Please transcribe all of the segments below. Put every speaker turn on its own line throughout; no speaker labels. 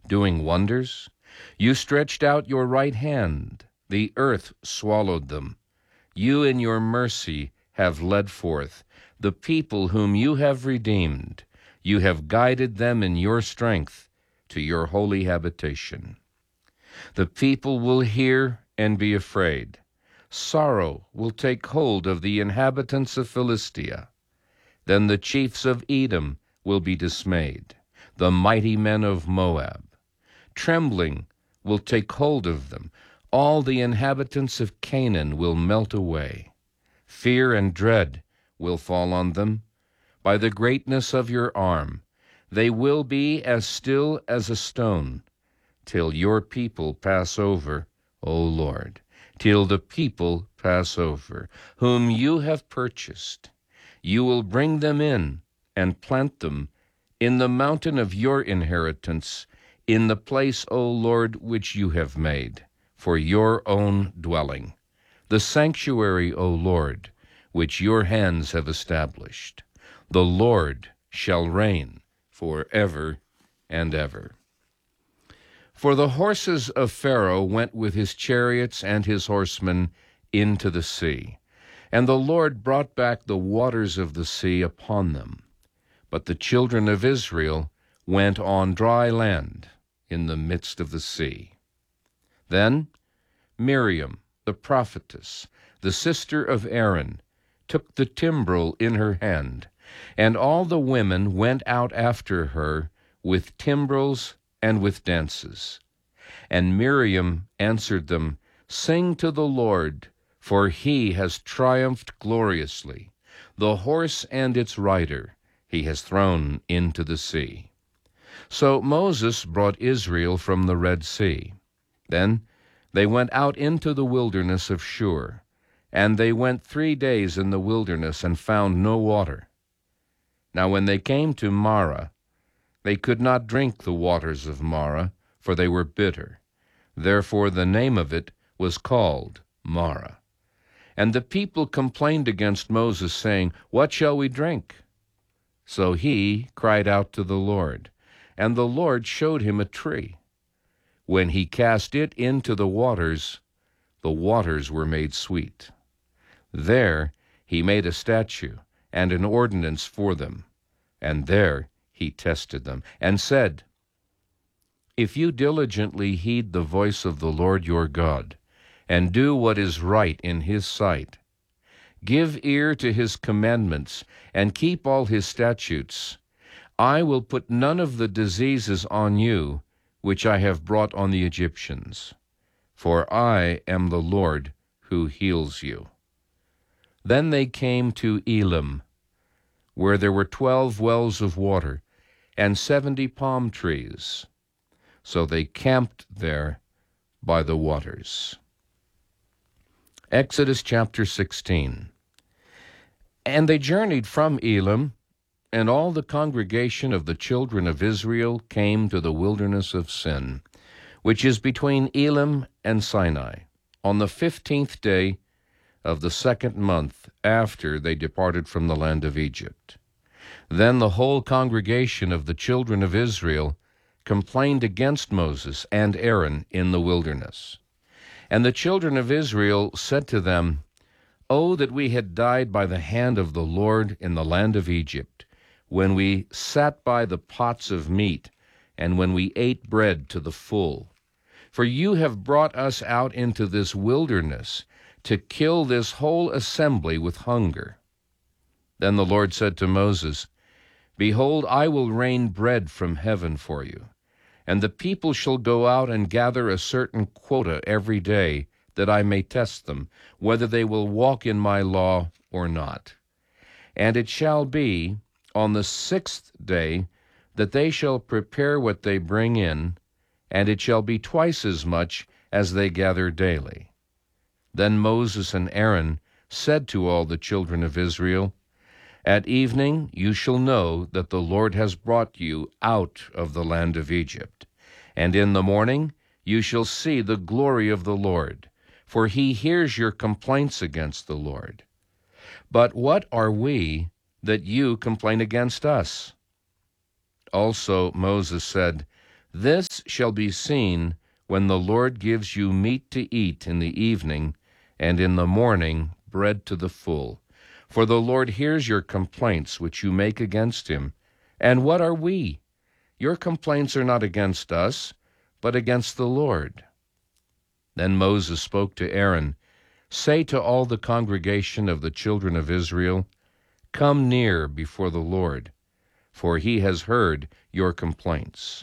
doing wonders? You stretched out your right hand, the earth swallowed them. You in your mercy have led forth the people whom you have redeemed. You have guided them in your strength to your holy habitation. The people will hear and be afraid. Sorrow will take hold of the inhabitants of Philistia. Then the chiefs of Edom will be dismayed, the mighty men of Moab. Trembling will take hold of them. All the inhabitants of Canaan will melt away. Fear and dread will fall on them. By the greatness of your arm, they will be as still as a stone, till your people pass over, O Lord, till the people pass over, whom you have purchased. You will bring them in and plant them in the mountain of your inheritance, in the place, O Lord, which you have made, for your own dwelling, the sanctuary, O Lord, which your hands have established. The Lord shall reign forever and ever. For the horses of Pharaoh went with his chariots and his horsemen into the sea, and the Lord brought back the waters of the sea upon them. But the children of Israel went on dry land in the midst of the sea. Then Miriam, the prophetess, the sister of Aaron, took the timbrel in her hand, and all the women went out after her with timbrels and with dances. And Miriam answered them, Sing to the Lord, for he has triumphed gloriously. The horse and its rider he has thrown into the sea. So Moses brought Israel from the Red Sea. Then they went out into the wilderness of Shur, and they went 3 days in the wilderness and found no water. Now when they came to Marah, they could not drink the waters of Marah, for they were bitter. Therefore the name of it was called Marah. And the people complained against Moses, saying, What shall we drink? So he cried out to the Lord, and the Lord showed him a tree. When he cast it into the waters were made sweet. There he made a statue and an ordinance for them, and there he tested them, and said, If you diligently heed the voice of the Lord your God, and do what is right in his sight, give ear to his commandments, and keep all his statutes, I will put none of the diseases on you which I have brought on the Egyptians, for I am the Lord who heals you. Then they came to Elim, where there were 12 wells of water, and 70 palm trees. So they camped there by the waters. Exodus chapter 16. And they journeyed from Elim, and all the congregation of the children of Israel came to the wilderness of Sin, which is between Elim and Sinai, on the 15th day of the 2nd month after they departed from the land of Egypt. Then the whole congregation of the children of Israel complained against Moses and Aaron in the wilderness. And the children of Israel said to them, Oh, that we had died by the hand of the Lord in the land of Egypt, when we sat by the pots of meat, and when we ate bread to the full. For you have brought us out into this wilderness to kill this whole assembly with hunger. Then the Lord said to Moses, Behold, I will rain bread from heaven for you, and the people shall go out and gather a certain quota every day, that I may test them, whether they will walk in my law or not. And it shall be, on the 6th day, that they shall prepare what they bring in, and it shall be twice as much as they gather daily. Then Moses and Aaron said to all the children of Israel, At evening you shall know that the Lord has brought you out of the land of Egypt, and in the morning you shall see the glory of the Lord, for he hears your complaints against the Lord. But what are we that you complain against us? Also Moses said, This shall be seen when the Lord gives you meat to eat in the evening, and in the morning bread to the full. For the Lord hears your complaints which you make against him. And what are we? Your complaints are not against us, but against the Lord. Then Moses spoke to Aaron, Say to all the congregation of the children of Israel, Come near before the Lord, for he has heard your complaints.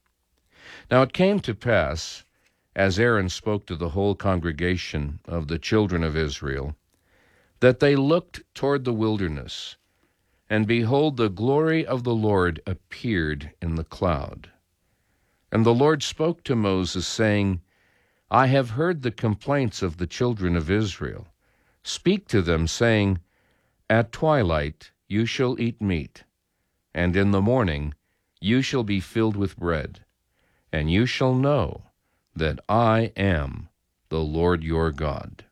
Now it came to pass, as Aaron spoke to the whole congregation of the children of Israel, that they looked toward the wilderness, and behold, the glory of the Lord appeared in the cloud. And the Lord spoke to Moses, saying, I have heard the complaints of the children of Israel. Speak to them, saying, At twilight you shall eat meat, and in the morning you shall be filled with bread, and you shall know that I am the Lord your God.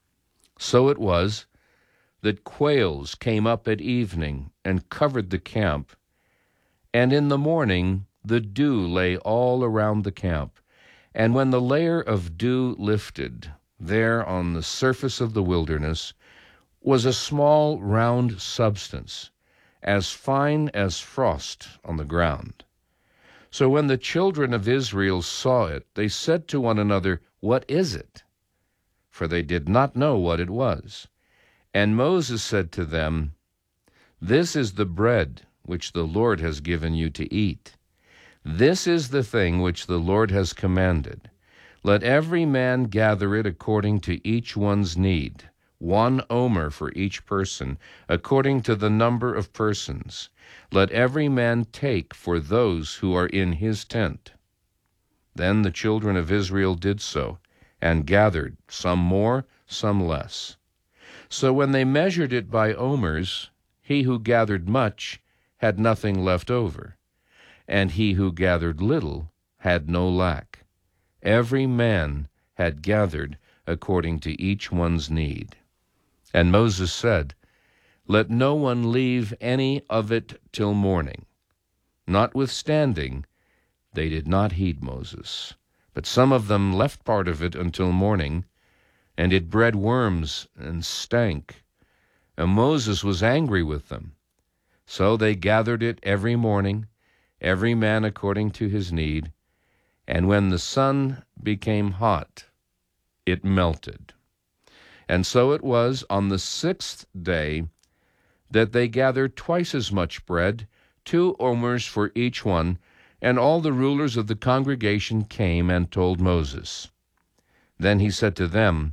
So it was that quails came up at evening and covered the camp, and in the morning the dew lay all around the camp. And when the layer of dew lifted, there on the surface of the wilderness was a small round substance, as fine as frost on the ground. So when the children of Israel saw it, they said to one another, What is it? For they did not know what it was. And Moses said to them, This is the bread which the Lord has given you to eat. This is the thing which the Lord has commanded. Let every man gather it according to each one's need, 1 omer for each person, according to the number of persons. Let every man take for those who are in his tent. Then the children of Israel did so, and gathered, some more, some less. So when they measured it by omers, he who gathered much had nothing left over, and he who gathered little had no lack. Every man had gathered according to each one's need. And Moses said, Let no one leave any of it till morning. Notwithstanding, they did not heed Moses, but some of them left part of it until morning, and it bred worms and stank. And Moses was angry with them. So they gathered it every morning, every man according to his need, and when the sun became hot, it melted. And so it was on the 6th day that they gathered twice as much bread, 2 omers for each one, and all the rulers of the congregation came and told Moses. Then he said to them,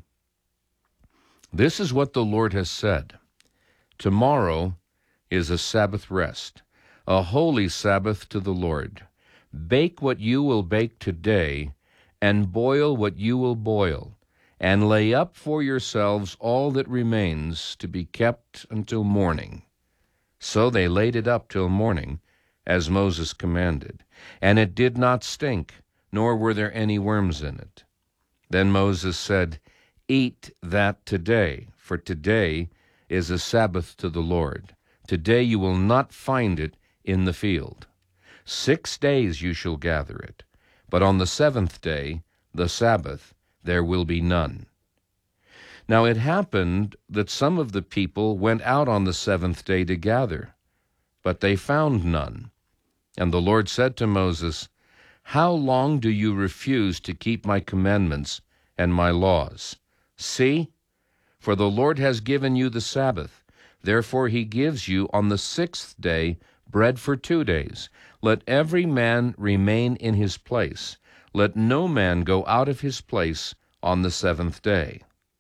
This is what the Lord has said. Tomorrow is a Sabbath rest, a holy Sabbath to the Lord. Bake what you will bake today, and boil what you will boil, and lay up for yourselves all that remains to be kept until morning. So they laid it up till morning, as Moses commanded, and it did not stink, nor were there any worms in it. Then Moses said, Eat that today, for today is a Sabbath to the Lord. Today you will not find it in the field. 6 days you shall gather it, but on the 7th day, the Sabbath, there will be none. Now it happened that some of the people went out on the 7th day to gather, but they found none. And the Lord said to Moses, How long do you refuse to keep my commandments and my laws? See, for the Lord has given you the Sabbath. Therefore he gives you on the 6th day bread for 2 days. Let every man remain in his place. Let no man go out of his place on the 7th day.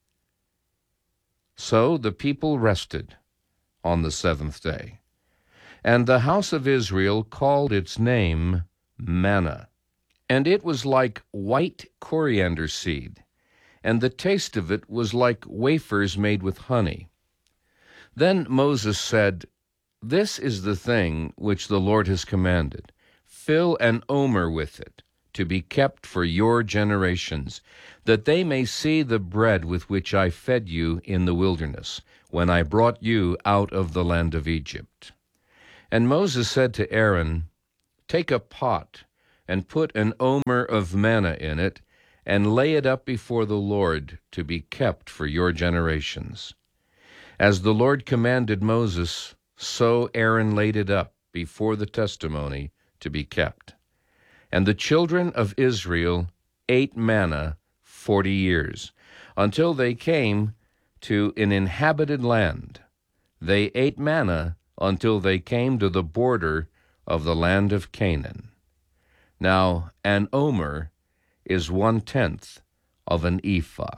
So the people rested on the 7th day. And the house of Israel called its name manna. And it was like white coriander seed, and the taste of it was like wafers made with honey. Then Moses said, This is the thing which the Lord has commanded. Fill an omer with it, to be kept for your generations, that they may see the bread with which I fed you in the wilderness, when I brought you out of the land of Egypt. And Moses said to Aaron, Take a pot and put an omer of manna in it, and lay it up before the Lord to be kept for your generations. As the Lord commanded Moses, so Aaron laid it up before the testimony to be kept. And the children of Israel ate manna 40 years, until they came to an inhabited land. They ate manna until they came to the border of the land of Canaan. Now, an omer is 1/10 of an ephah.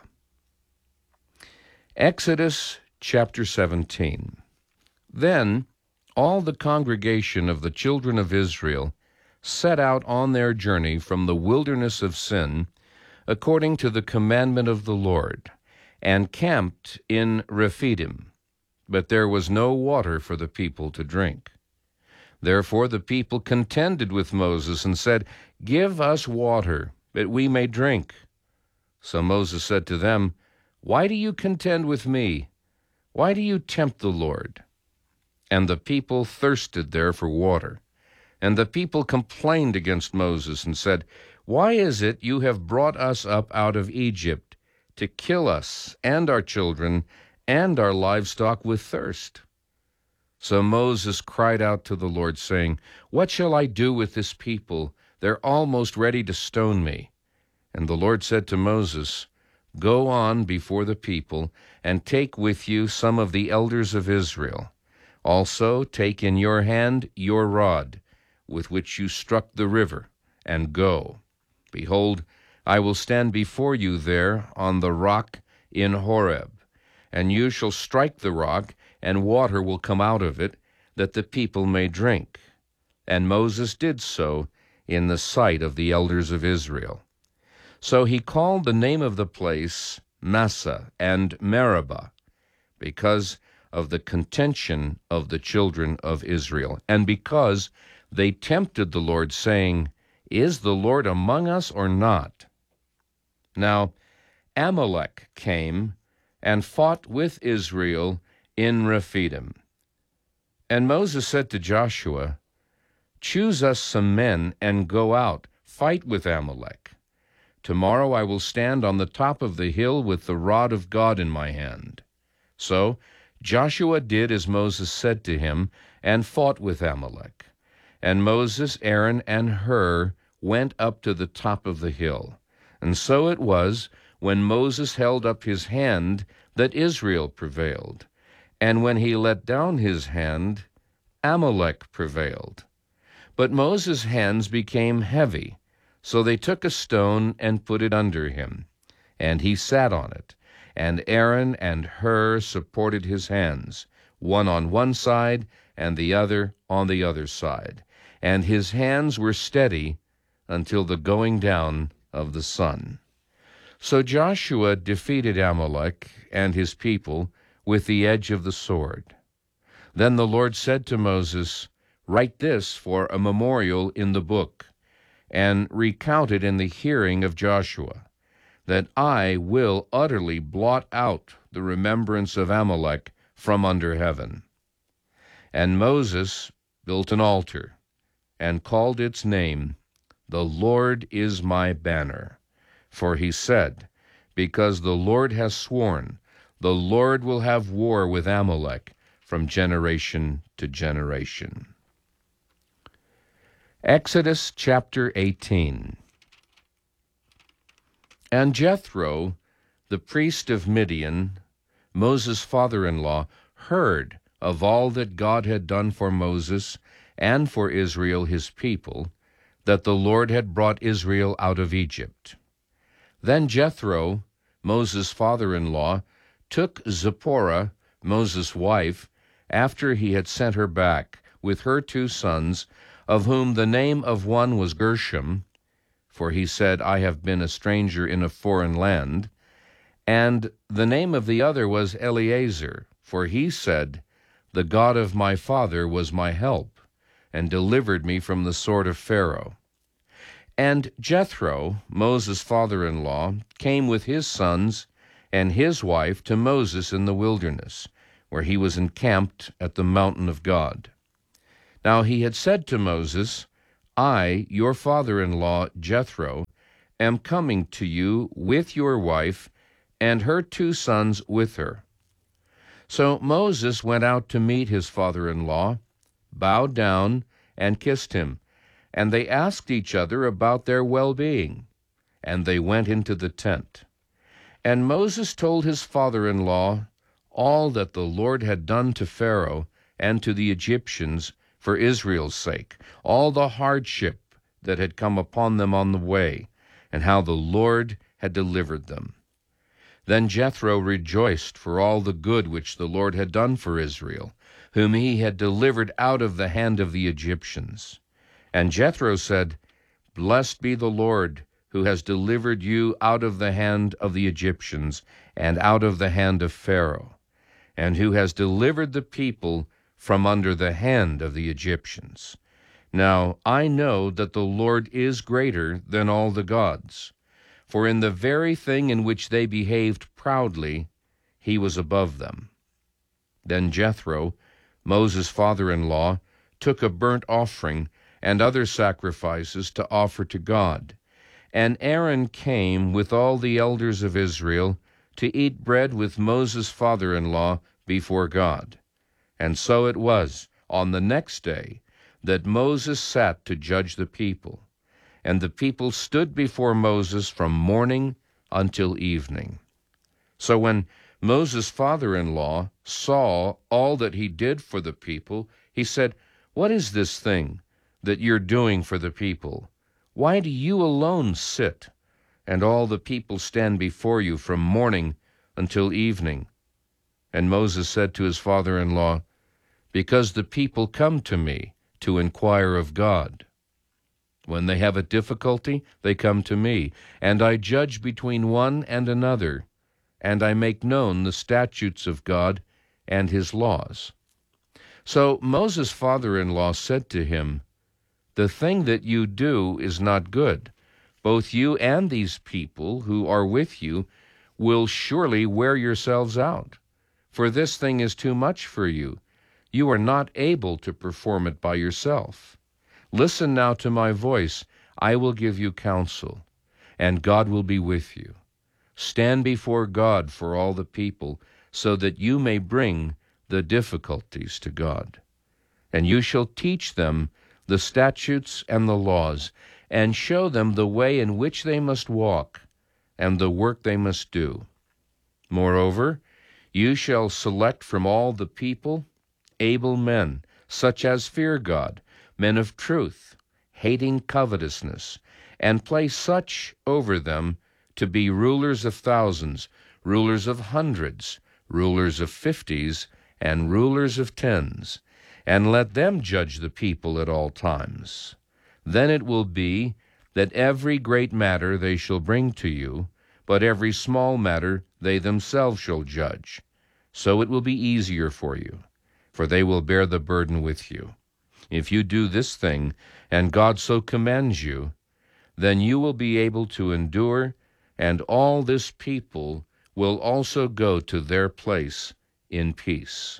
Exodus chapter 17. Then all the congregation of the children of Israel set out on their journey from the wilderness of Sin, according to the commandment of the Lord, and camped in Rephidim. But there was no water for the people to drink. Therefore the people contended with Moses and said, "Give us water, that we may drink." So Moses said to them, "Why do you contend with me? Why do you tempt the Lord?" And the people thirsted there for water. And the people complained against Moses and said, "Why is it you have brought us up out of Egypt to kill us and our children and our livestock with thirst?" So Moses cried out to the Lord, saying, "What shall I do with this people? They're almost ready to stone me." And the Lord said to Moses, "Go on before the people, and take with you some of the elders of Israel. Also take in your hand your rod, with which you struck the river, and go. Behold, I will stand before you there on the rock in Horeb, and you shall strike the rock, and water will come out of it, that the people may drink." And Moses did so in the sight of the elders of Israel. So he called the name of the place Massah and Meribah, because of the contention of the children of Israel, and because they tempted the Lord, saying, "Is the Lord among us or not?" Now Amalek came and fought with Israel in Rephidim. And Moses said to Joshua, "Choose us some men and go out, fight with Amalek. Tomorrow I will stand on the top of the hill with the rod of God in my hand." So Joshua did as Moses said to him, and fought with Amalek. And Moses, Aaron, and Hur went up to the top of the hill. And so it was, when Moses held up his hand, that Israel prevailed. And when he let down his hand, Amalek prevailed. But Moses' hands became heavy, so they took a stone and put it under him, and he sat on it. And Aaron and Hur supported his hands, one on one side and the other on the other side. And his hands were steady until the going down of the sun. So Joshua defeated Amalek and his people with the edge of the sword. Then the Lord said to Moses, "Write this for a memorial in the book, and recount it in the hearing of Joshua, that I will utterly blot out the remembrance of Amalek from under heaven." And Moses built an altar, and called its name, "The Lord is my banner." For he said, "Because the Lord has sworn, the Lord will have war with Amalek from generation to generation." Exodus chapter 18. And Jethro, the priest of Midian, Moses' father-in-law, heard of all that God had done for Moses and for Israel his people, that the Lord had brought Israel out of Egypt. Then Jethro, Moses' father-in-law, took Zipporah, Moses' wife, after he had sent her back, with her 2 sons, of whom the name of one was Gershom, for he said, "I have been a stranger in a foreign land," and the name of the other was Eleazar, for he said, "The God of my father was my help, and delivered me from the sword of Pharaoh." And Jethro, Moses' father-in-law, came with his sons and his wife to Moses in the wilderness, where he was encamped at the mountain of God. Now he had said to Moses, I, your father-in-law, Jethro, am coming to you with your wife and her 2 sons with her." So Moses went out to meet his father-in-law, bowed down, and kissed him, and they asked each other about their well-being, and they went into the tent. And Moses told his father-in-law all that the Lord had done to Pharaoh and to the Egyptians for Israel's sake, all the hardship that had come upon them on the way, and how the Lord had delivered them. Then Jethro rejoiced for all the good which the Lord had done for Israel, whom he had delivered out of the hand of the Egyptians. And Jethro said, "Blessed be the Lord, who has delivered you out of the hand of the Egyptians and out of the hand of Pharaoh, and who has delivered the people from under the hand of the Egyptians. Now I know that the Lord is greater than all the gods, for in the very thing in which they behaved proudly, he was above them." Then Jethro, Moses' father-in-law, took a burnt offering and other sacrifices to offer to God. And Aaron came with all the elders of Israel to eat bread with Moses' father-in-law before God. And so it was on the next day that Moses sat to judge the people. And the people stood before Moses from morning until evening. So when Moses' father-in-law saw all that he did for the people, he said, "What is this thing that you're doing for the people? Why do you alone sit, and all the people stand before you from morning until evening?" And Moses said to his father-in-law, "Because the people come to me to inquire of God. When they have a difficulty, they come to me, and I judge between one and another, and I make known the statutes of God and his laws." So Moses' father-in-law said to him, "The thing that you do is not good. Both you and these people who are with you will surely wear yourselves out, for this thing is too much for you. You are not able to perform it by yourself. Listen now to my voice. I will give you counsel, and God will be with you. Stand before God for all the people, so that you may bring the difficulties to God. And you shall teach them the statutes and the laws, and show them the way in which they must walk, and the work they must do. Moreover, you shall select from all the people able men, such as fear God, men of truth, hating covetousness, and place such over them to be rulers of thousands, rulers of hundreds, rulers of 50s, and rulers of 10s, and let them judge the people at all times. Then it will be that every great matter they shall bring to you, but every small matter they themselves shall judge. So it will be easier for you, for they will bear the burden with you. If you do this thing, and God so commands you, then you will be able to endure, and all this people will also go to their place in peace."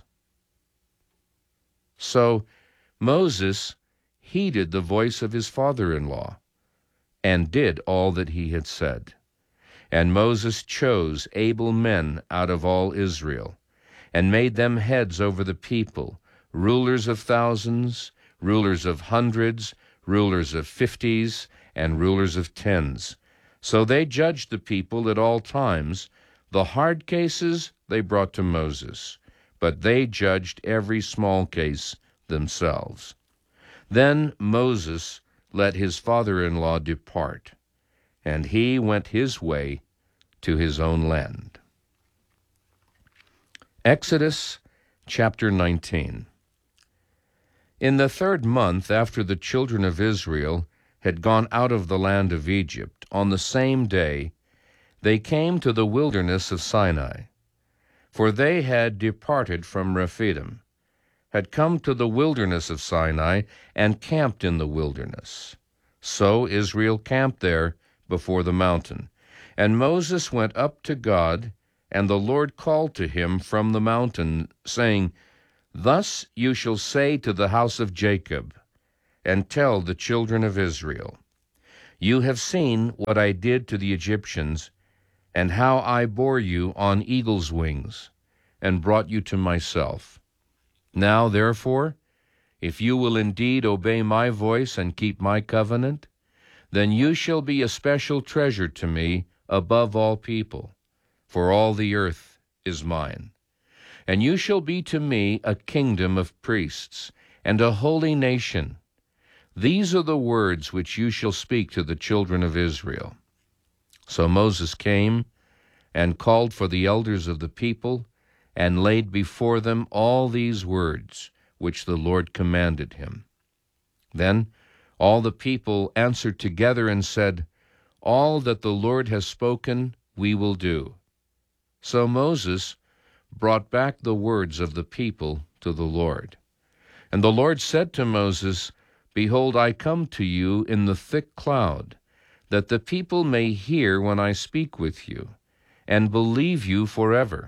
So Moses heeded the voice of his father-in-law, and did all that he had said. And Moses chose able men out of all Israel, and made them heads over the people, rulers of thousands, rulers of hundreds, rulers of 50s, and rulers of 10s. So they judged the people at all times. The hard cases they brought to Moses, but they judged every small case themselves. Then Moses let his father-in-law depart, and he went his way to his own land. Exodus chapter 19. In the 3rd month after the children of Israel had gone out of the land of Egypt, on the same day they came to the wilderness of Sinai. For they had departed from Rephidim, had come to the wilderness of Sinai, and camped in the wilderness. So Israel camped there before the mountain. And Moses went up to God, and the Lord called to him from the mountain, saying, "Thus you shall say to the house of Jacob, and tell the children of Israel, You have seen what I did to the Egyptians, and how I bore you on eagle's wings, and brought you to myself. Now, therefore, if you will indeed obey my voice and keep my covenant, then you shall be a special treasure to me above all people, for all the earth is mine. And you shall be to me a kingdom of priests, and a holy nation. These are the words which you shall speak to the children of Israel. So Moses came and called for the elders of the people, and laid before them all these words which the Lord commanded him. Then all the people answered together and said, All that the Lord has spoken we will do. So Moses brought back the words of the people to the Lord. And the Lord said to Moses, Behold, I come to you in the thick cloud, that the people may hear when I speak with you, and believe you forever.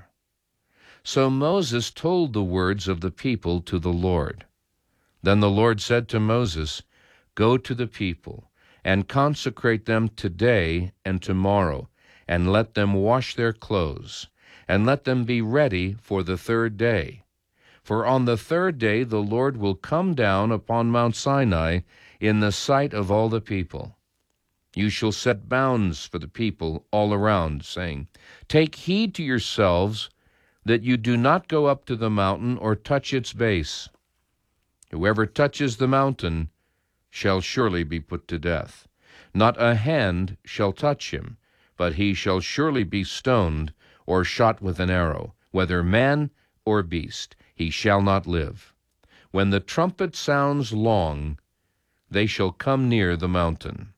So Moses told the words of the people to the Lord. Then the Lord said to Moses, Go to the people, and consecrate them today and tomorrow, and let them wash their clothes, and let them be ready for the third day. For on the third day the Lord will come down upon Mount Sinai in the sight of all the people. You shall set bounds for the people all around, saying, Take heed to yourselves that you do not go up to the mountain or touch its base. Whoever touches the mountain shall surely be put to death. Not a hand shall touch him, but he shall surely be stoned or shot with an arrow, whether man or beast. He shall not live. When the trumpet sounds long, they shall come near the mountain.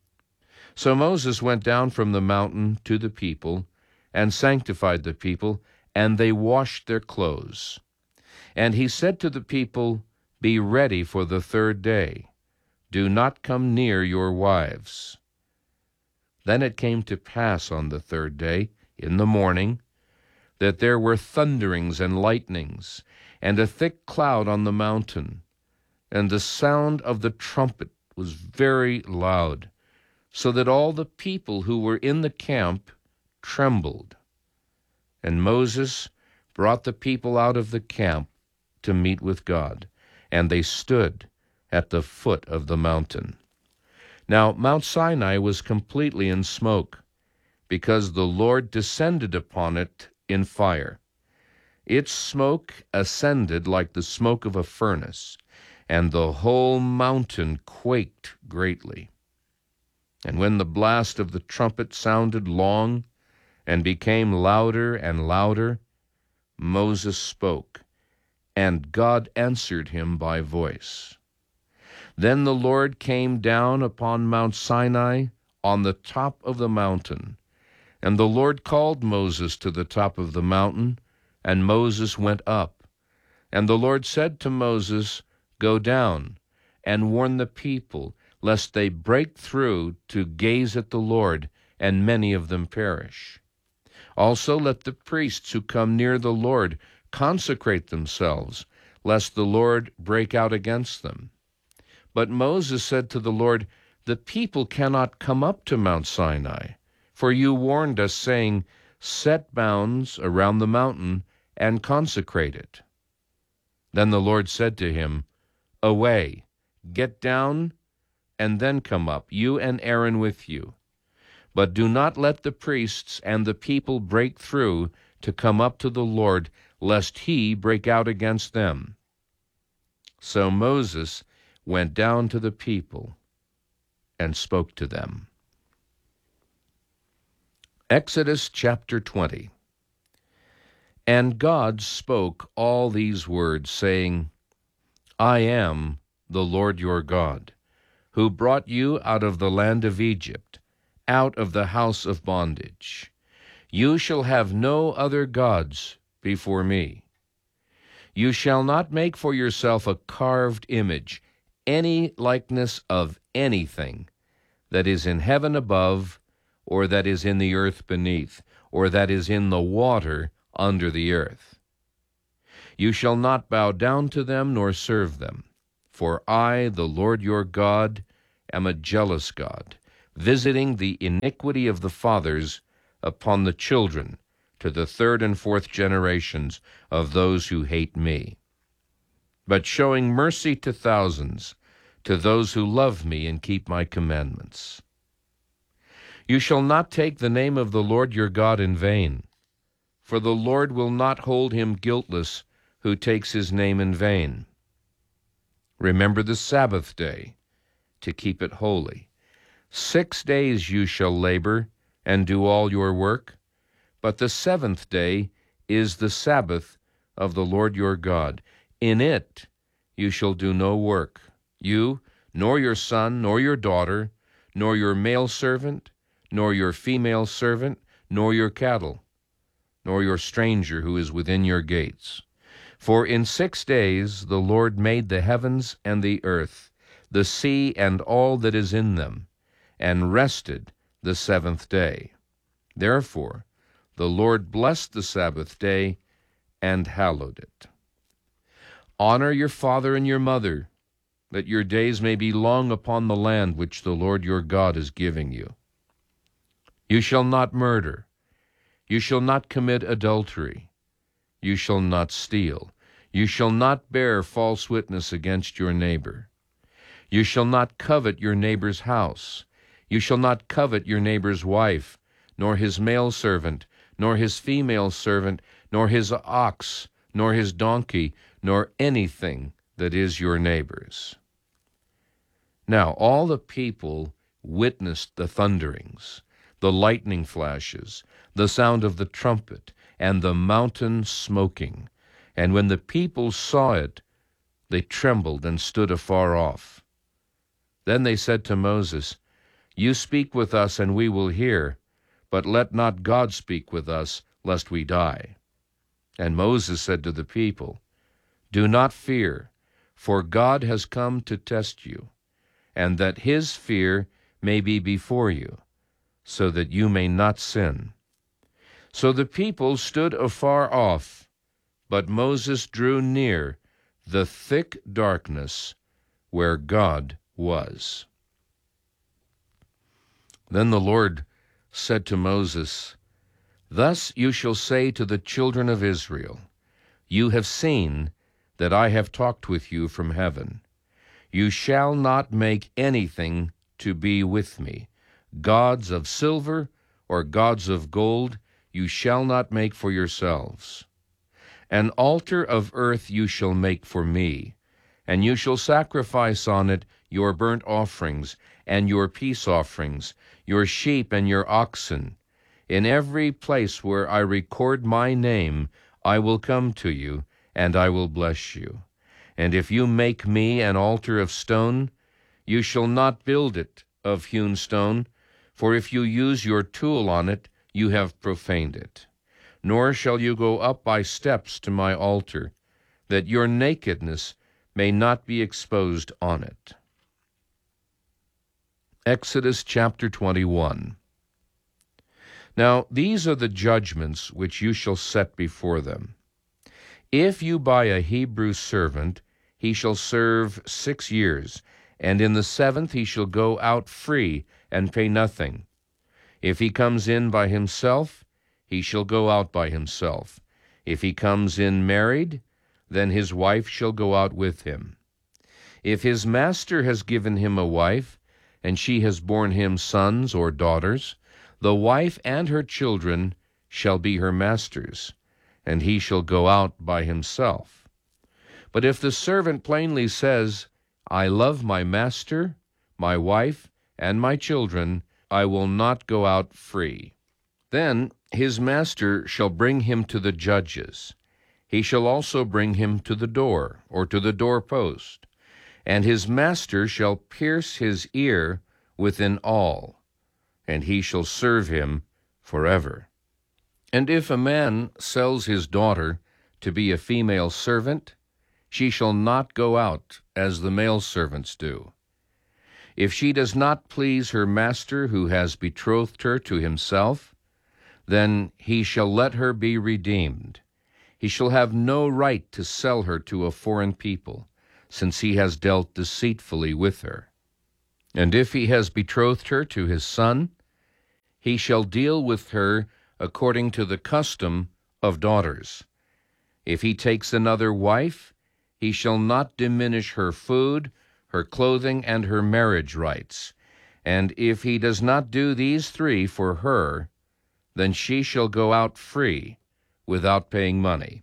So Moses went down from the mountain to the people, and sanctified the people, and they washed their clothes. And he said to the people, Be ready for the third day. Do not come near your wives. Then it came to pass on the third day, in the morning, that there were thunderings and lightnings, and a thick cloud on the mountain, and the sound of the trumpet was very loud, so that all the people who were in the camp trembled. And Moses brought the people out of the camp to meet with God, and they stood at the foot of the mountain. Now Mount Sinai was completely in smoke, because the Lord descended upon it in fire. Its smoke ascended like the smoke of a furnace, and the whole mountain quaked greatly. And when the blast of the trumpet sounded long, and became louder and louder, Moses spoke, and God answered him by voice. Then the Lord came down upon Mount Sinai on the top of the mountain, and the Lord called Moses to the top of the mountain, and Moses went up. And the Lord said to Moses, Go down, and warn the people, lest they break through to gaze at the Lord, and many of them perish. Also let the priests who come near the Lord consecrate themselves, lest the Lord break out against them. But Moses said to the Lord, The people cannot come up to Mount Sinai, for you warned us, saying, Set bounds around the mountain and consecrate it. Then the Lord said to him, Away, get down, and then come up, you and Aaron with you. But do not let the priests and the people break through to come up to the Lord, lest he break out against them. So Moses went down to the people and spoke to them. Exodus chapter 20. And God spoke all these words, saying, I am the Lord your God, who brought you out of the land of Egypt, out of the house of bondage. You shall have no other gods before me. You shall not make for yourself a carved image, any likeness of anything that is in heaven above, or that is in the earth beneath, or that is in the water under the earth. You shall not bow down to them nor serve them. For I, the Lord your God, am a jealous God, visiting the iniquity of the fathers upon the children, to the third and fourth generations of those who hate me, but showing mercy to thousands, to those who love me and keep my commandments. You shall not take the name of the Lord your God in vain, for the Lord will not hold him guiltless who takes his name in vain. Remember the Sabbath day, to keep it holy. 6 days you shall labor and do all your work, but the seventh day is the Sabbath of the Lord your God. In it you shall do no work, you, nor your son, nor your daughter, nor your male servant, nor your female servant, nor your cattle, nor your stranger who is within your gates. For in 6 days the Lord made the heavens and the earth, the sea and all that is in them, and rested the seventh day. Therefore the Lord blessed the Sabbath day and hallowed it. Honor your father and your mother, that your days may be long upon the land which the Lord your God is giving you. You shall not murder. You shall not commit adultery. You shall not steal. You shall not bear false witness against your neighbor. You shall not covet your neighbor's house. You shall not covet your neighbor's wife, nor his male servant, nor his female servant, nor his ox, nor his donkey, nor anything that is your neighbor's. Now all the people witnessed the thunderings, the lightning flashes, the sound of the trumpet, and the mountain smoking. And when the people saw it, they trembled and stood afar off. Then they said to Moses, You speak with us, and we will hear, but let not God speak with us, lest we die. And Moses said to the people, Do not fear, for God has come to test you, and that his fear may be before you, so that you may not sin. So the people stood afar off, but Moses drew near the thick darkness where God was. Then the Lord said to Moses, Thus you shall say to the children of Israel, You have seen that I have talked with you from heaven. You shall not make anything to be with me. Gods of silver or gods of gold you shall not make for yourselves. An altar of earth you shall make for me, and you shall sacrifice on it your burnt offerings and your peace offerings, your sheep and your oxen. In every place where I record my name, I will come to you, and I will bless you. And if you make me an altar of stone, you shall not build it of hewn stone, for if you use your tool on it, you have profaned it. Nor shall you go up by steps to my altar, that your nakedness may not be exposed on it. Exodus chapter 21. Now these are the judgments which you shall set before them. If you buy a Hebrew servant, he shall serve 6 years, and in the 7th he shall go out free and pay nothing. If he comes in by himself, he shall go out by himself. If he comes in married, then his wife shall go out with him. If his master has given him a wife, and she has borne him sons or daughters, the wife and her children shall be her master's, and he shall go out by himself. But if the servant plainly says, I love my master, my wife, and my children, I will not go out free. Then his master shall bring him to the judges. He shall also bring him to the door, or to the doorpost, and his master shall pierce his ear with an awl, and he shall serve him forever. And if a man sells his daughter to be a female servant, she shall not go out as the male servants do. If she does not please her master who has betrothed her to himself, then he shall let her be redeemed. He shall have no right to sell her to a foreign people, since he has dealt deceitfully with her. And if he has betrothed her to his son, he shall deal with her according to the custom of daughters. If he takes another wife, he shall not diminish her food, her clothing, and her marriage rights. And if he does not do these three for her, then she shall go out free, without paying money.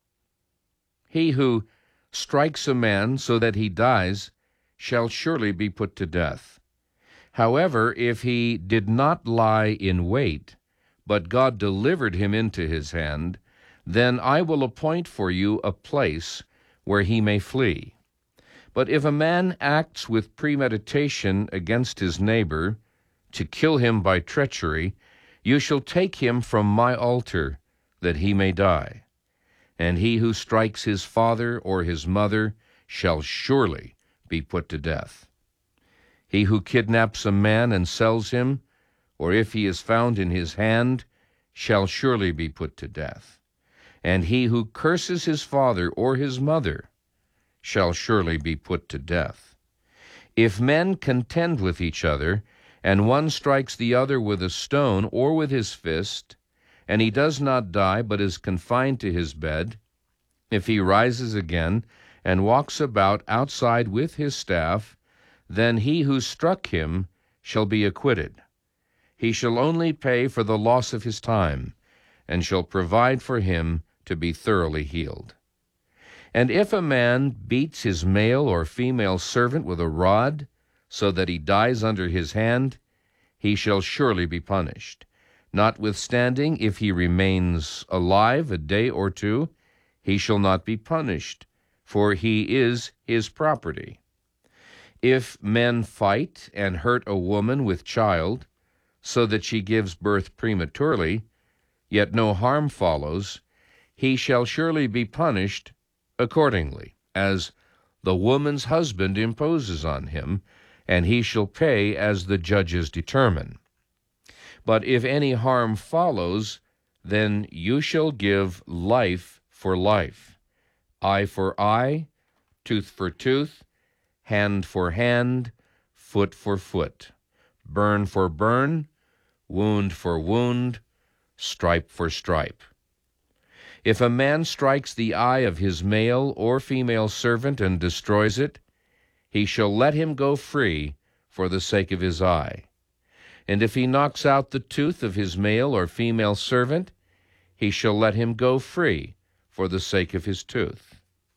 He who strikes a man so that he dies shall surely be put to death. However, if he did not lie in wait, but God delivered him into his hand, then I will appoint for you a place where he may flee. But if a man acts with premeditation against his neighbor, to kill him by treachery, you shall take him from my altar, that he may die. And he who strikes his father or his mother shall surely be put to death. He who kidnaps a man and sells him, or if he is found in his hand, shall surely be put to death. And he who curses his father or his mother shall surely be put to death. If men contend with each other, and one strikes the other with a stone or with his fist, and he does not die but is confined to his bed, if he rises again and walks about outside with his staff, then he who struck him shall be acquitted. He shall only pay for the loss of his time, and shall provide for him to be thoroughly healed. And if a man beats his male or female servant with a rod, so that he dies under his hand, he shall surely be punished. Notwithstanding, if he remains alive a day or two, he shall not be punished, for he is his property. If men fight and hurt a woman with child, so that she gives birth prematurely, yet no harm follows, he shall surely be punished accordingly, as the woman's husband imposes on him, and he shall pay as the judges determine. But if any harm follows, then you shall give life for life, eye for eye, tooth for tooth, hand for hand, foot for foot, burn for burn, wound for wound, stripe for stripe. If a man strikes the eye of his male or female servant and destroys it, he shall let him go free for the sake of his eye. And if he knocks out the tooth of his male or female servant, he shall let him go free for the sake of his tooth.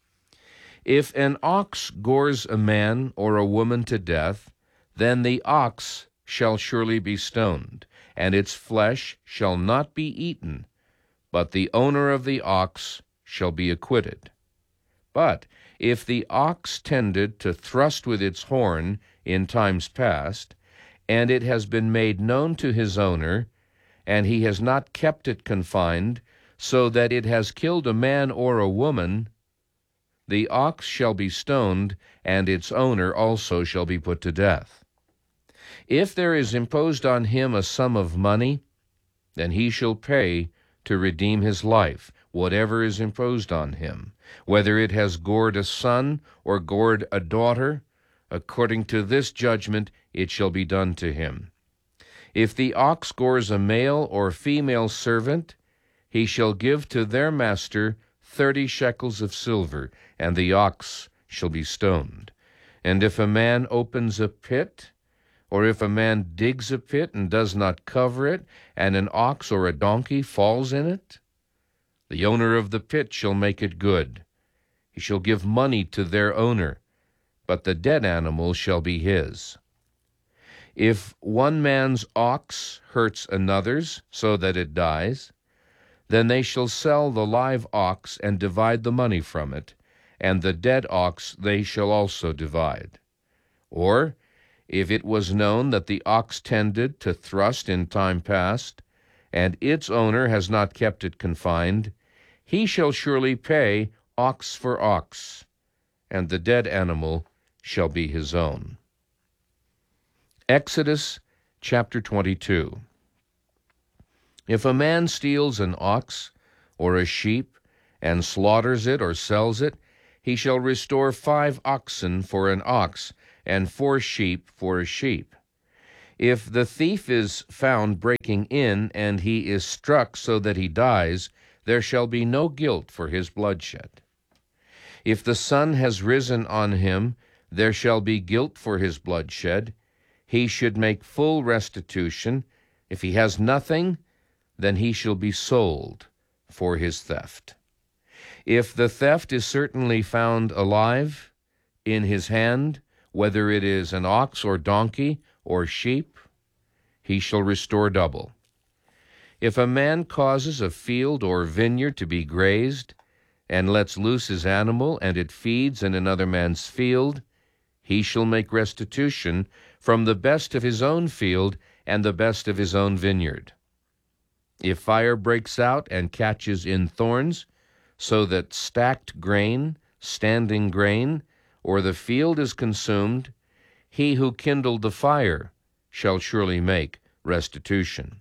If an ox gores a man or a woman to death, then the ox shall surely be stoned, and its flesh shall not be eaten, but the owner of the ox shall be acquitted. But if the ox tended to thrust with its horn in times past, and it has been made known to his owner, and he has not kept it confined, so that it has killed a man or a woman, the ox shall be stoned, and its owner also shall be put to death. If there is imposed on him a sum of money, then he shall pay to redeem his life, whatever is imposed on him, whether it has gored a son or gored a daughter. According to this judgment it shall be done to him. If the ox gores a male or female servant, he shall give to their master 30 shekels of silver, and the ox shall be stoned. And if a man opens a pit, or if a man digs a pit and does not cover it, and an ox or a donkey falls in it, the owner of the pit shall make it good. He shall give money to their owner, but the dead animal shall be his. If one man's ox hurts another's, so that it dies, then they shall sell the live ox and divide the money from it, and the dead ox they shall also divide. Or, if it was known that the ox tended to thrust in time past, and its owner has not kept it confined, he shall surely pay ox for ox, and the dead animal shall be his own. Exodus chapter 22. If a man steals an ox or a sheep and slaughters it or sells it, he shall restore 5 oxen for an ox, and 4 sheep for a sheep. If the thief is found breaking in, and he is struck so that he dies, there shall be no guilt for his bloodshed. If the sun has risen on him, there shall be guilt for his bloodshed. He should make full restitution. If he has nothing, then he shall be sold for his theft. If the theft is certainly found alive in his hand, whether it is an ox or donkey or sheep, he shall restore double. If a man causes a field or vineyard to be grazed, and lets loose his animal, and it feeds in another man's field, he shall make restitution from the best of his own field and the best of his own vineyard. If fire breaks out and catches in thorns, so that stacked grain, standing grain, or the field is consumed, he who kindled the fire shall surely make restitution.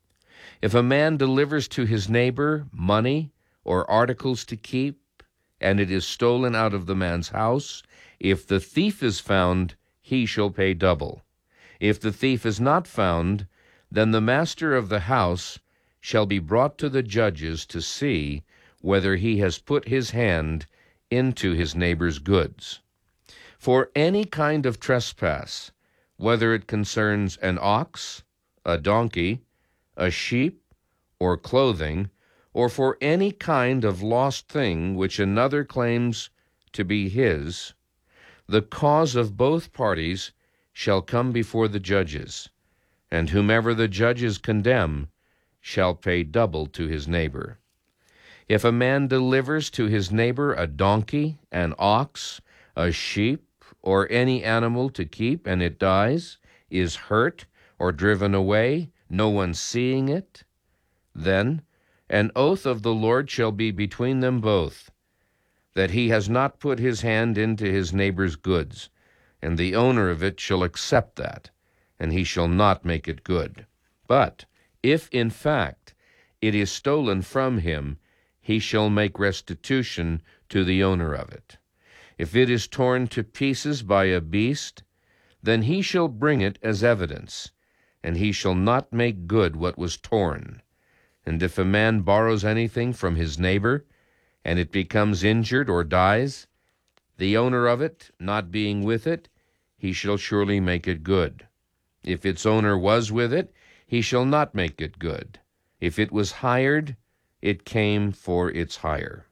If a man delivers to his neighbor money or articles to keep, and it is stolen out of the man's house, if the thief is found, he shall pay double. If the thief is not found, then the master of the house shall be brought to the judges to see whether he has put his hand into his neighbor's goods. For any kind of trespass, whether it concerns an ox, a donkey, a sheep, or clothing, or for any kind of lost thing which another claims to be his, the cause of both parties shall come before the judges, and whomever the judges condemn shall pay double to his neighbor. If a man delivers to his neighbor a donkey, an ox, a sheep, or any animal to keep, and it dies, is hurt, or driven away, no one seeing it, then an oath of the Lord shall be between them both, that he has not put his hand into his neighbor's goods, and the owner of it shall accept that, and he shall not make it good. But if in fact it is stolen from him, he shall make restitution to the owner of it. If it is torn to pieces by a beast, then he shall bring it as evidence, and he shall not make good what was torn. And if a man borrows anything from his neighbor, and it becomes injured or dies, the owner of it, not being with it, he shall surely make it good. If its owner was with it, he shall not make it good. If it was hired, it came for its hire.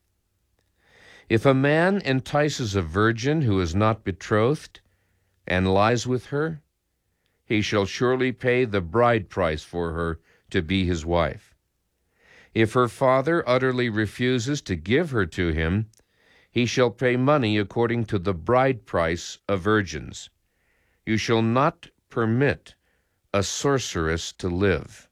If a man entices a virgin who is not betrothed, and lies with her, he shall surely pay the bride price for her to be his wife. If her father utterly refuses to give her to him, he shall pay money according to the bride price of virgins. You shall not permit a sorceress to live.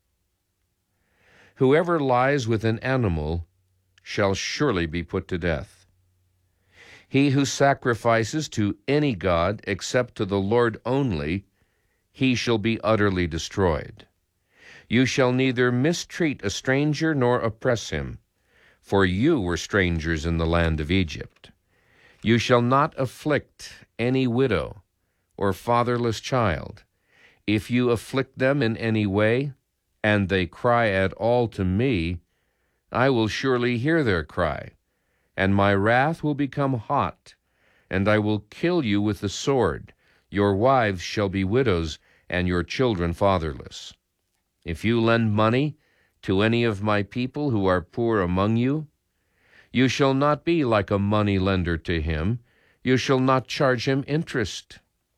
Whoever lies with an animal shall surely be put to death. He who sacrifices to any god except to the Lord only, he shall be utterly destroyed. You shall neither mistreat a stranger nor oppress him, for you were strangers in the land of Egypt. You shall not afflict any widow or fatherless child. If you afflict them in any way, and they cry at all to me, I will surely hear their cry, and my wrath will become hot, and I will kill you with the sword. Your wives shall be widows, and your children fatherless. If you lend money to any of my people who are poor among you, you shall not be like a money lender to him. You shall not charge him interest.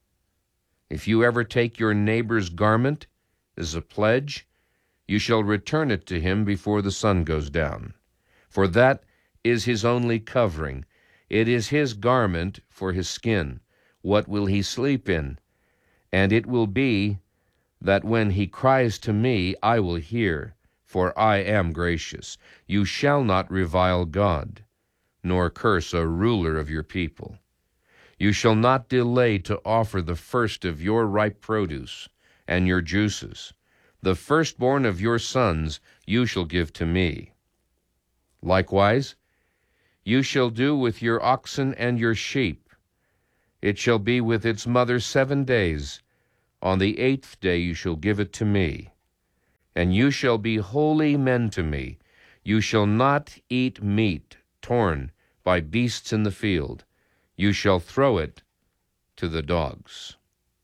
If you ever take your neighbor's garment as a pledge, you shall return it to him before the sun goes down. For that is his only covering. It is his garment for his skin. What will he sleep in? And it will be that when he cries to me, I will hear, for I am gracious. You shall not revile God, nor curse a ruler of your people. You shall not delay to offer the first of your ripe produce and your juices. The firstborn of your sons you shall give to me. Likewise, you shall do with your oxen and your sheep. It shall be with its mother 7 days. On the 8th day you shall give it to me. And you shall be holy men to me. You shall not eat meat torn by beasts in the field. You shall throw it to the dogs.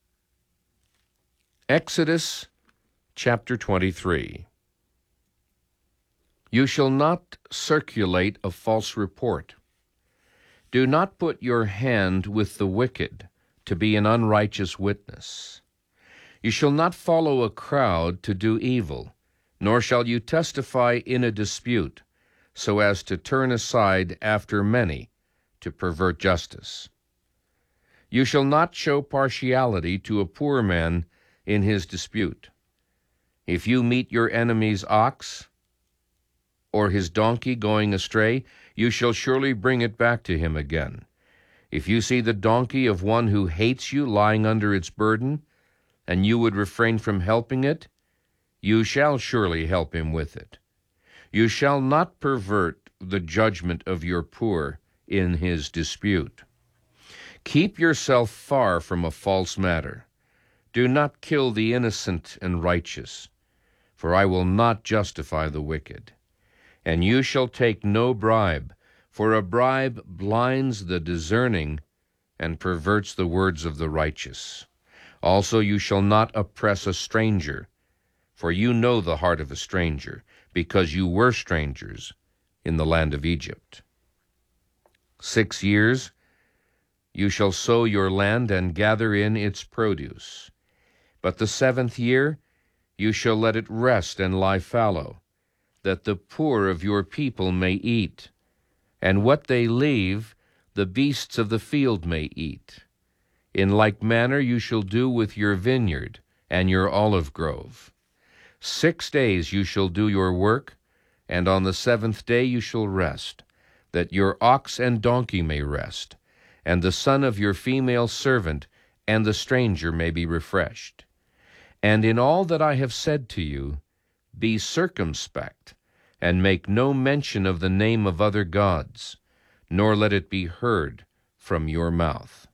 Exodus chapter 23. You shall not circulate a false report. Do not put your hand with the wicked to be an unrighteous witness. You shall not follow a crowd to do evil, nor shall you testify in a dispute, so as to turn aside after many to pervert justice. You shall not show partiality to a poor man in his dispute. If you meet your enemy's ox or his donkey going astray, you shall surely bring it back to him again. If you see the donkey of one who hates you lying under its burden, and you would refrain from helping it, you shall surely help him with it. You shall not pervert the judgment of your poor in his dispute. Keep yourself far from a false matter. Do not kill the innocent and righteous, for I will not justify the wicked. And you shall take no bribe, for a bribe blinds the discerning and perverts the words of the righteous. Also you shall not oppress a stranger, for you know the heart of a stranger, because you were strangers in the land of Egypt. 6 years you shall sow your land and gather in its produce. But the 7th year you shall let it rest and lie fallow, that the poor of your people may eat, and what they leave the beasts of the field may eat. In like manner you shall do with your vineyard and your olive grove. 6 days you shall do your work, and on the 7th day you shall rest, that your ox and donkey may rest, and the son of your female servant and the stranger may be refreshed. And in all that I have said to you, be circumspect, and make no mention of the name of other gods, nor let it be heard from your mouth.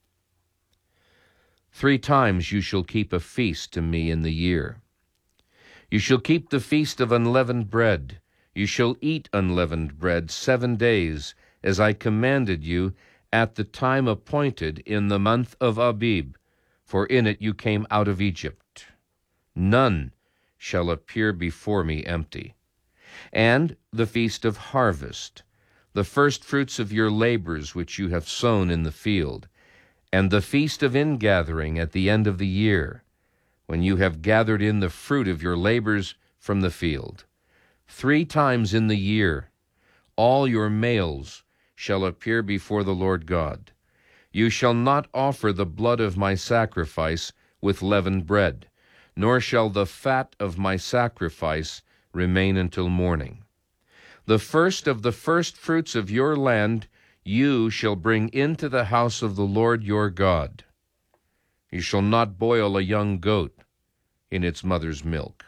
3 times you shall keep a feast to me in the year. You shall keep the feast of unleavened bread. You shall eat unleavened bread 7 days, as I commanded you, at the time appointed in the month of Abib, for in it you came out of Egypt. None shall appear before me empty. And the feast of harvest, the first fruits of your labors which you have sown in the field, and the feast of ingathering at the end of the year, when you have gathered in the fruit of your labors from the field. 3 times in the year all your males shall appear before the Lord God. You shall not offer the blood of my sacrifice with leavened bread, nor shall the fat of my sacrifice remain until morning. The first of the first fruits of your land you shall bring into the house of the Lord your God. You shall not boil a young goat in its mother's milk.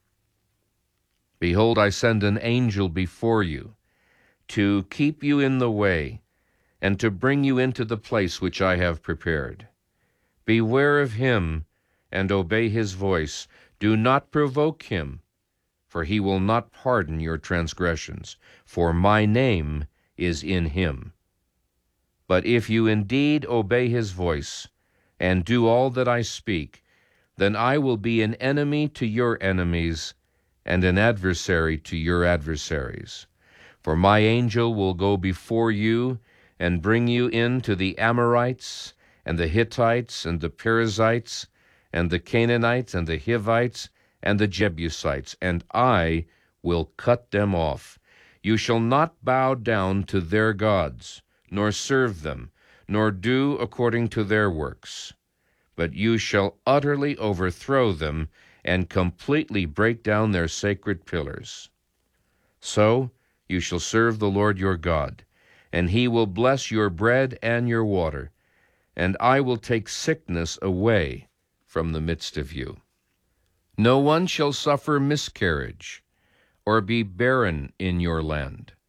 Behold, I send an angel before you to keep you in the way and to bring you into the place which I have prepared. Beware of him and obey his voice. Do not provoke him, for he will not pardon your transgressions, for my name is in him. But if you indeed obey his voice and do all that I speak, then I will be an enemy to your enemies and an adversary to your adversaries. For my angel will go before you and bring you into the Amorites and the Hittites and the Perizzites and the Canaanites and the Hivites and the Jebusites, and I will cut them off. You shall not bow down to their gods, nor serve them, nor do according to their works. But you shall utterly overthrow them and completely break down their sacred pillars. So you shall serve the Lord your God, and he will bless your bread and your water, and I will take sickness away from the midst of you. No one shall suffer miscarriage or be barren in your land.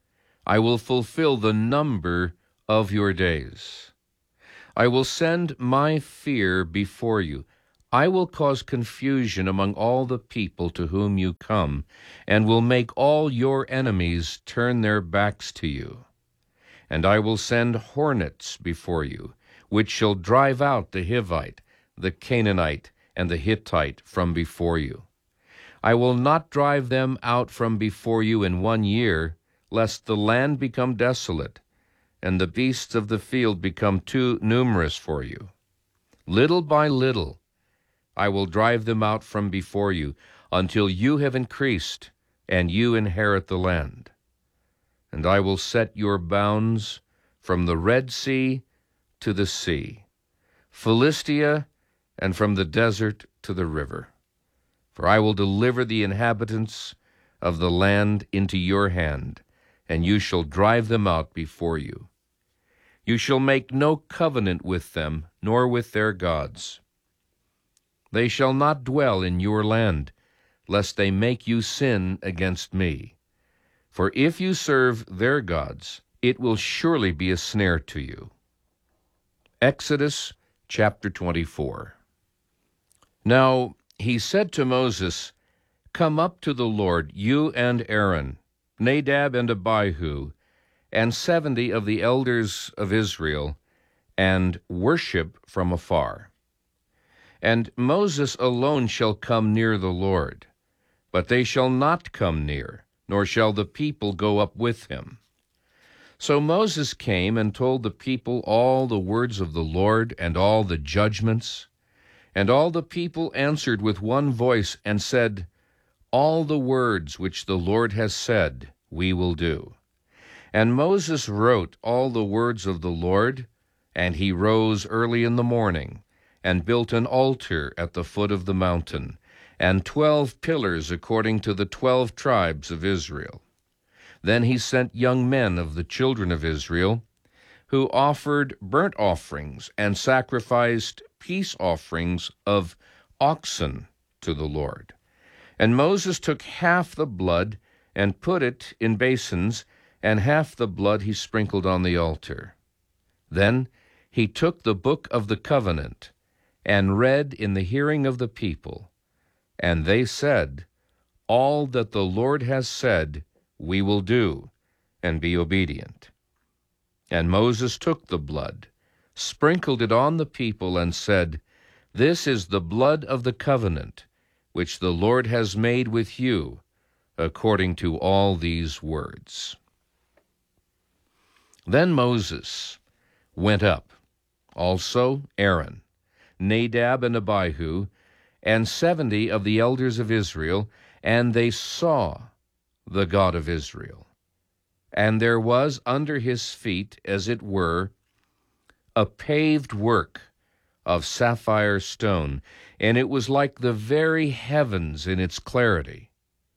I will fulfill the number of your days. I will send my fear before you. I will cause confusion among all the people to whom you come, and will make all your enemies turn their backs to you. And I will send hornets before you, which shall drive out the Hivite, the Canaanite, and the Hittite from before you. I will not drive them out from before you in 1 year, lest the land become desolate, and the beasts of the field become too numerous for you. Little by little I will drive them out from before you, until you have increased, and you inherit the land. And I will set your bounds from the Red Sea to the sea, Philistia, and from the desert to the river. For I will deliver the inhabitants of the land into your hand, and you shall drive them out before you. You shall make no covenant with them, nor with their gods. They shall not dwell in your land, lest they make you sin against me. For if you serve their gods, it will surely be a snare to you. Exodus chapter 24. Now he said to Moses, Come up to the Lord, you and Aaron, Nadab and Abihu, and 70 of the elders of Israel, and worship from afar. And Moses alone shall come near the Lord, but they shall not come near, nor shall the people go up with him. So Moses came and told the people all the words of the Lord and all the judgments. And all the people answered with one voice and said, All the words which the Lord has said we will do. And Moses wrote all the words of the Lord, and he rose early in the morning, and built an altar at the foot of the mountain, and 12 pillars according to the 12 tribes of Israel. Then he sent young men of the children of Israel, who offered burnt offerings and sacrificed peace offerings of oxen to the Lord. And Moses took half the blood and put it in basins, and half the blood he sprinkled on the altar. Then he took the book of the covenant and read in the hearing of the people. And they said, All that the Lord has said we will do, and be obedient. And Moses took the blood, sprinkled it on the people, and said, This is the blood of the covenant, which the Lord has made with you, according to all these words. Then Moses went up, also Aaron, Nadab and Abihu, and 70 of the elders of Israel, and they saw the God of Israel. And there was under his feet, as it were, a paved work of sapphire stone, and it was like the very heavens in its clarity.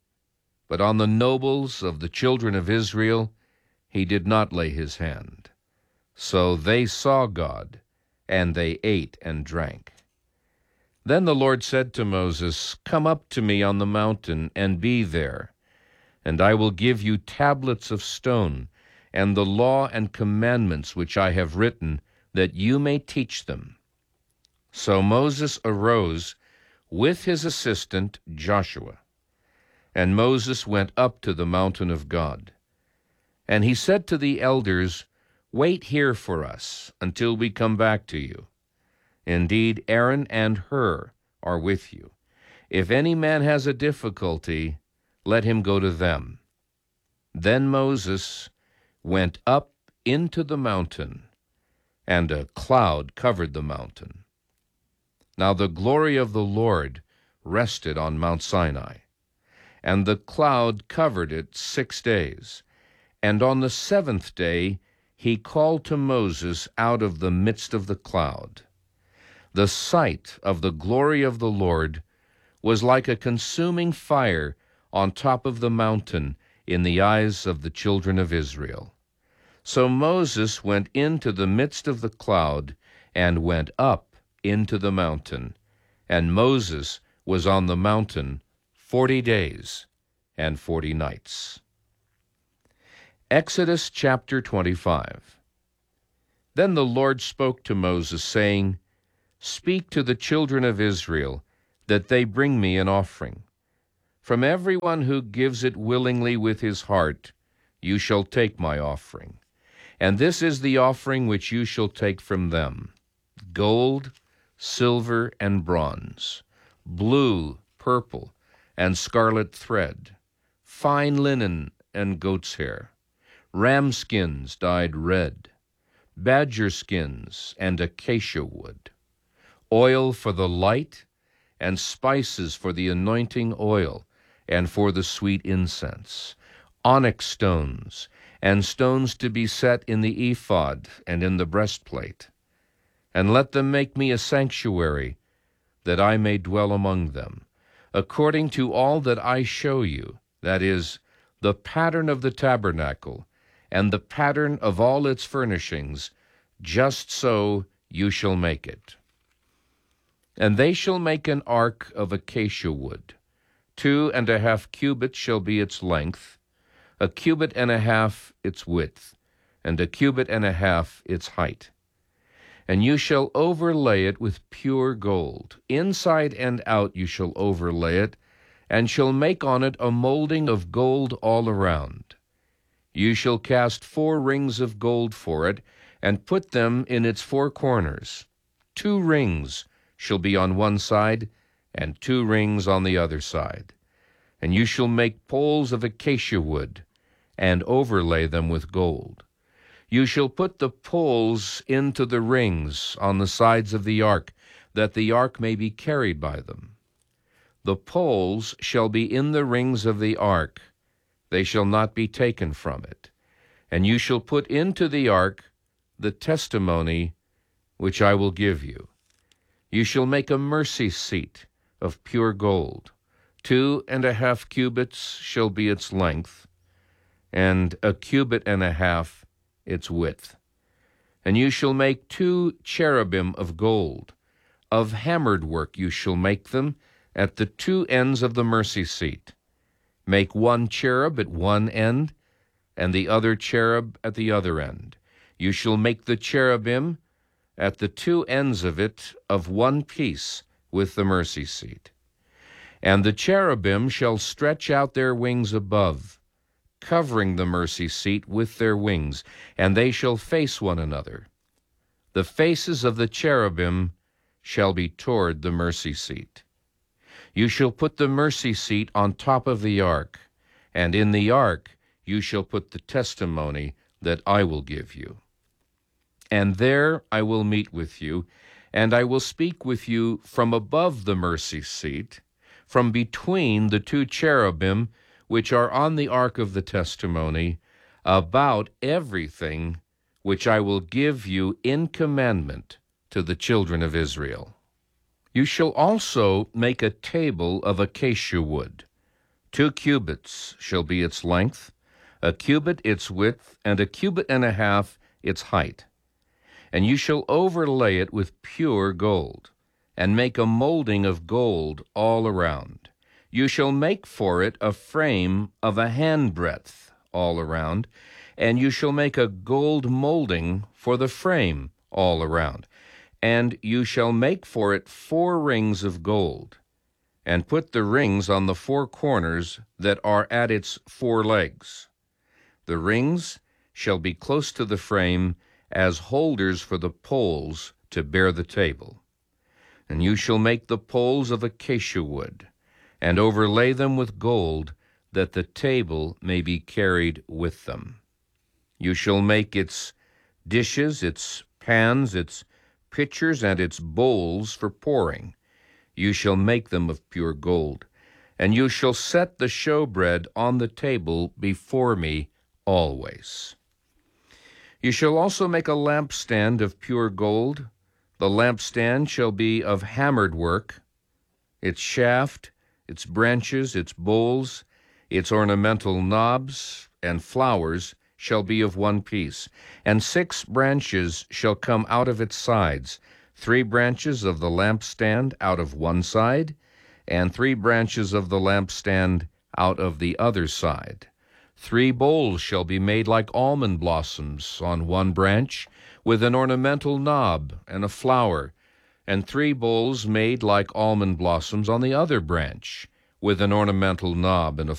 But on the nobles of the children of Israel he did not lay his hand. So they saw God, and they ate and drank. Then the Lord said to Moses, Come up to me on the mountain, and be there, and I will give you tablets of stone, and the law and commandments which I have written, that you may teach them. So Moses arose with his assistant Joshua, and Moses went up to the mountain of God. And he said to the elders, Wait here for us until we come back to you. Indeed, Aaron and Hur are with you. If any man has a difficulty, let him go to them. Then Moses went up into the mountain, and a cloud covered the mountain. Now the glory of the Lord rested on Mount Sinai, and the cloud covered it 6 days. And on the 7th day he called to Moses out of the midst of the cloud. The sight of the glory of the Lord was like a consuming fire on top of the mountain in the eyes of the children of Israel. So Moses went into the midst of the cloud and went up into the mountain, and Moses was on the mountain 40 days and 40 nights. Exodus chapter 25. Then the Lord spoke to Moses, saying, Speak to the children of Israel, that they bring me an offering. From everyone who gives it willingly with his heart, you shall take my offering. And this is the offering which you shall take from them: gold, silver, and bronze, blue, purple, and scarlet thread, fine linen and goat's hair, ram skins dyed red, badger skins and acacia wood, oil for the light, and spices for the anointing oil and for the sweet incense, onyx stones, and stones to be set in the ephod and in the breastplate. And let them make me a sanctuary, that I may dwell among them, according to all that I show you, that is, the pattern of the tabernacle, and the pattern of all its furnishings, just so you shall make it. And they shall make an ark of acacia wood. 2.5 cubits shall be its length, 1.5 cubits its width, and 1.5 cubits its height. And you shall overlay it with pure gold. Inside and out you shall overlay it, and shall make on it a molding of gold all around. You shall cast 4 rings of gold for it, and put them in its 4 corners. 2 rings shall be on one side, and 2 rings on the other side. And you shall make poles of acacia wood, and overlay them with gold. You shall put the poles into the rings on the sides of the ark, that the ark may be carried by them. The poles shall be in the rings of the ark, they shall not be taken from it. And you shall put into the ark the testimony which I will give you. You shall make a mercy seat of pure gold. 2.5 cubits shall be its length, and 1.5 cubits its width. And you shall make 2 cherubim of gold. Of hammered work you shall make them at the 2 ends of the mercy seat. Make 1 cherub at one end, and the other cherub at the other end. You shall make the cherubim at the 2 ends of it of one piece with the mercy seat. And the cherubim shall stretch out their wings above, covering the mercy seat with their wings, and they shall face one another. The faces of the cherubim shall be toward the mercy seat. You shall put the mercy seat on top of the ark, and in the ark you shall put the testimony that I will give you. And there I will meet with you, and I will speak with you from above the mercy seat, from between the 2 cherubim which are on the ark of the testimony, about everything which I will give you in commandment to the children of Israel. You shall also make a table of acacia wood. 2 cubits shall be its length, 1 cubit its width, and 1.5 cubits its height. And you shall overlay it with pure gold, and make a molding of gold all around. You shall make for it a frame of a handbreadth all around, and you shall make a gold molding for the frame all around. And you shall make for it 4 rings of gold, and put the rings on the 4 corners that are at its 4 legs. The rings shall be close to the frame as holders for the poles to bear the table. And you shall make the poles of acacia wood, and overlay them with gold, that the table may be carried with them. You shall make its dishes, its pans, its pitchers, and its bowls for pouring. You shall make them of pure gold. And you shall set the showbread on the table before me always. You shall also make a lampstand of pure gold. The lampstand shall be of hammered work. Its shaft, its branches, its bowls, its ornamental knobs, and flowers shall be of one piece. And 6 branches shall come out of its sides, 3 branches of the lampstand out of one side, and 3 branches of the lampstand out of the other side. 3 bowls shall be made like almond blossoms on one branch, with an ornamental knob and a flower, and 3 bowls made like almond blossoms on the other branch, with an ornamental knob and a